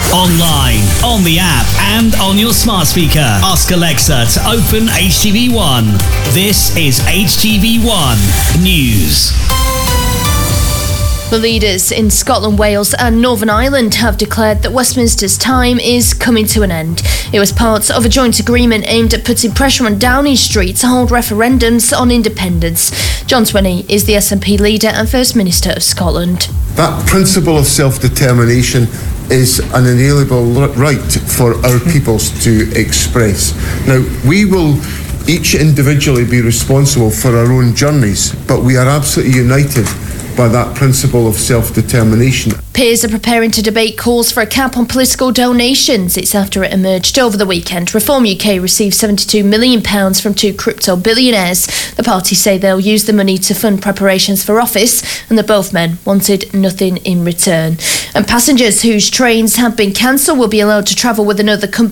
Online, on the app, and on your smart speaker. Ask Alexa to open HTV1. This is HTV1 News. The leaders in Scotland, Wales and Northern Ireland have declared that Westminster's time is coming to an end. It was part of a joint agreement aimed at putting pressure on Downing Street to hold referendums on independence. John Swinney is the SNP leader and First Minister of Scotland. That principle of self-determination is an inalienable right for our peoples to express. Now, we will each individually be responsible for our own journeys, but we are absolutely united by that principle of self-determination. Peers are preparing to debate calls for a cap on political donations. It's after it emerged over the weekend. Reform UK received £72 million from two crypto billionaires. The parties say they'll use the money to fund preparations for office, and that both men wanted nothing in return. And passengers whose trains have been cancelled will be allowed to travel with another company